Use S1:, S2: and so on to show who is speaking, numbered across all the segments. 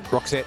S1: Roxette.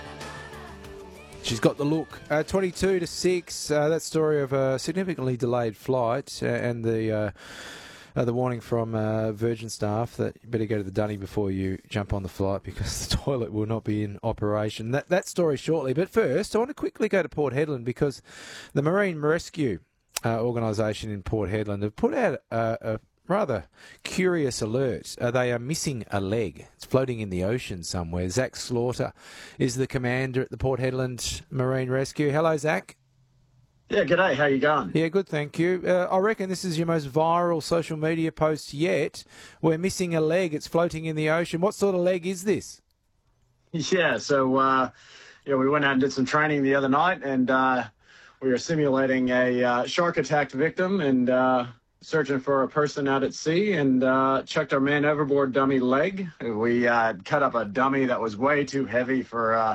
S1: She's got the look. 22-6. That story of a significantly delayed flight and the warning from Virgin staff that you better go to the dunny before you jump on the flight because the toilet will not be in operation. That story shortly. But first, I want to quickly go to Port Hedland because the Marine Rescue organisation in Port Hedland have put out a rather curious alert. They are missing a leg. It's floating in the ocean somewhere. Zach Slaughter is the commander at the Port Hedland Marine Rescue. Hello, Zach.
S2: Yeah, g'day. How you going?
S1: Yeah, good, thank you. I reckon this is your most viral social media post yet. We're missing a leg. It's floating in the ocean. What sort of leg is this?
S2: Yeah, so we went out and did some training the other night, and we were simulating a shark-attacked victim and searching for a person out at sea, and chucked our man overboard dummy leg. We cut up a dummy that was way too heavy for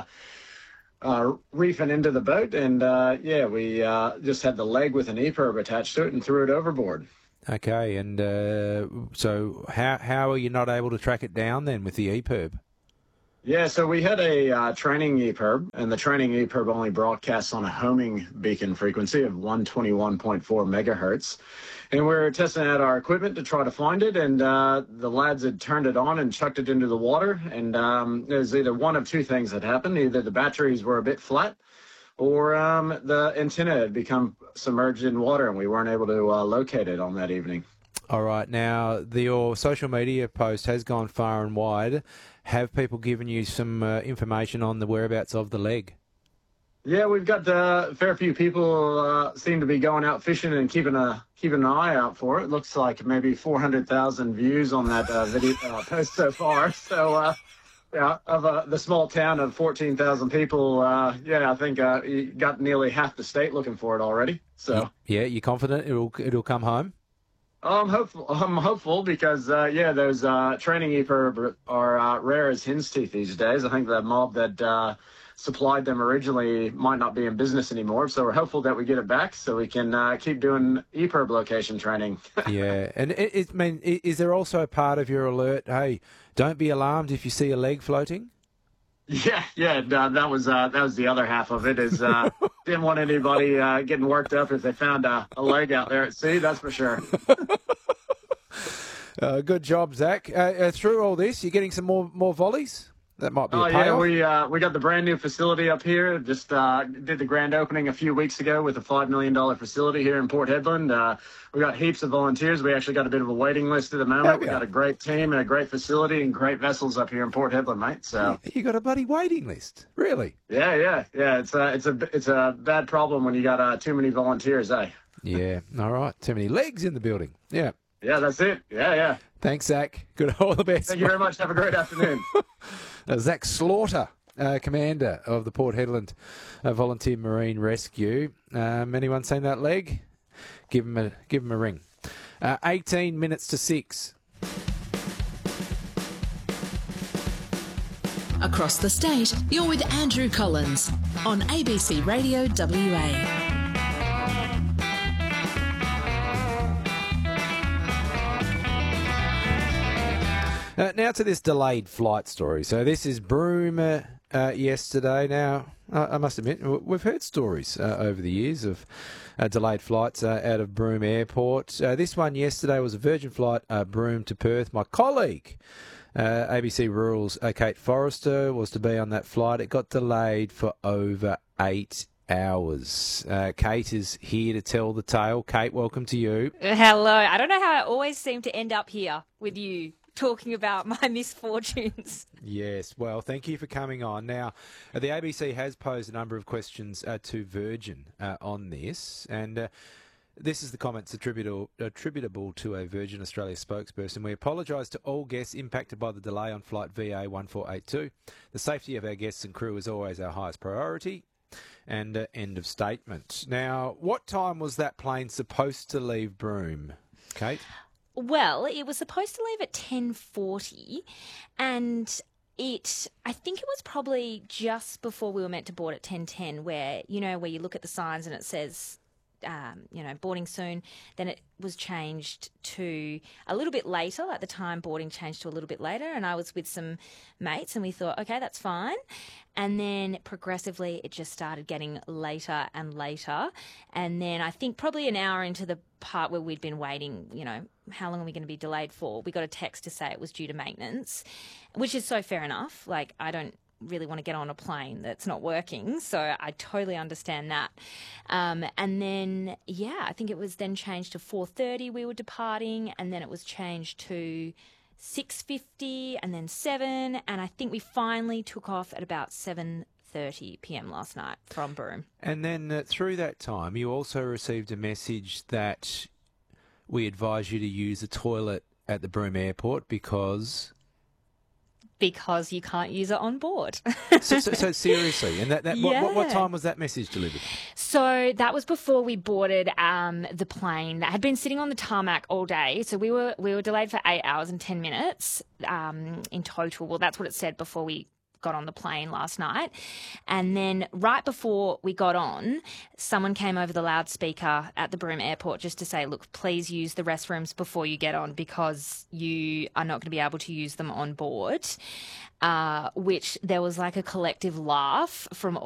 S2: reefing into the boat, and we just had the leg with an EPIRB attached to it and threw it overboard.
S1: Okay, and so how are you not able to track it down then with the EPIRB?
S2: Yeah, so we had a training EPIRB, and the training EPIRB only broadcasts on a homing beacon frequency of 121.4 megahertz. And we were testing out our equipment to try to find it, and the lads had turned it on and chucked it into the water. And there's either one of two things that happened. Either the batteries were a bit flat, or the antenna had become submerged in water, and we weren't able to locate it on that evening.
S1: All right. Now, your social media post has gone far and wide. Have people given you some information on the whereabouts of the leg?
S2: Yeah, we've got a fair few people seem to be going out fishing and keeping an eye out for it. Looks like maybe 400,000 views on that video post so far. So, of the small town of 14,000 people, I think you got nearly half the state looking for it already. So
S1: yeah, you confident it'll come home?
S2: I'm hopeful because those training EPIRB are rare as hen's teeth these days. I think the mob that supplied them originally might not be in business anymore, so we're hopeful that we get it back so we can keep doing EPIRB location training.
S1: Yeah, and is there also a part of your alert, hey, don't be alarmed if you see a leg floating?
S2: Yeah, that was the other half of it, is didn't want anybody getting worked up if they found a leg out there at sea, that's for sure.
S1: Good job, Zach. Through all this, you're getting some more volleys? That might be a payoff.
S2: Yeah, we got the brand new facility up here. Just did the grand opening a few weeks ago with a $5 million facility here in Port Hedland. We got heaps of volunteers. We actually got a bit of a waiting list at the moment. We got a great team and a great facility and great vessels up here in Port Hedland, mate. So
S1: you got a bloody waiting list, really?
S2: Yeah. It's a bad problem when you got too many volunteers, eh?
S1: Yeah. All right. Too many legs in the building. Yeah.
S2: Yeah, that's it. Yeah.
S1: Thanks, Zach. Good. All the best.
S2: Thank you very much. Have a great afternoon.
S1: Zach Slaughter, commander of the Port Hedland Volunteer Marine Rescue. Anyone seen that leg? Give him a ring. 18 minutes to 6.
S3: Across the state, you're with Andrew Collins on ABC Radio WA.
S1: Now to this delayed flight story. So this is Broome yesterday. Now, I must admit, we've heard stories over the years of delayed flights out of Broome Airport. This one yesterday was a Virgin flight, Broome to Perth. My colleague, ABC Rural's Kate Forrester, was to be on that flight. It got delayed for over 8 hours. Kate is here to tell the tale. Kate, welcome to you.
S4: Hello. I don't know how I always seem to end up here with you, talking about my misfortunes.
S1: Yes, well, thank you for coming on. Now, the ABC has posed a number of questions to Virgin on this, and this is the comments attributable to a Virgin Australia spokesperson. We apologise to all guests impacted by the delay on flight VA1482. The safety of our guests and crew is always our highest priority. And end of statement. Now, what time was that plane supposed to leave Broome, Kate?
S4: Well, it was supposed to leave at 10:40, and I think it was probably just before we were meant to board at 10:10, where you look at the signs and it says boarding soon. Then it was changed to a little bit later. At the time, boarding changed to a little bit later, and I was with some mates, and we thought, okay, that's fine. And then progressively, it just started getting later and later. And then I think probably an hour into the part where we'd been waiting, how long are we going to be delayed for? We got a text to say it was due to maintenance, which is so fair enough. Like, I don't really want to get on a plane that's not working, so I totally understand that. And then, I think it was then changed to 4:30 we were departing, and then it was changed to 6:50 and then 7, and I think we finally took off at about 7:30 p.m. last night from Broome.
S1: And then through that time, you also received a message that we advise you to use the toilet at the Broome Airport because
S4: you can't use it on board.
S1: so seriously, and what time was that message delivered?
S4: So that was before we boarded the plane that had been sitting on the tarmac all day. So we were delayed for 8 hours and 10 minutes in total. Well, that's what it said before we got on the plane last night. And then right before we got on, someone came over the loudspeaker at the Broome Airport just to say, look, please use the restrooms before you get on because you are not going to be able to use them on board, which there was like a collective laugh from